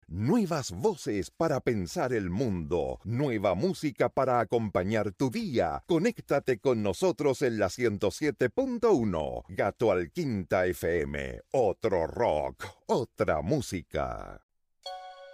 Nuevas voces para pensar el mundo. Nueva música para acompañar tu día. Conéctate con nosotros en la 107.1. Gato al Quinta FM. Otro rock, otra música.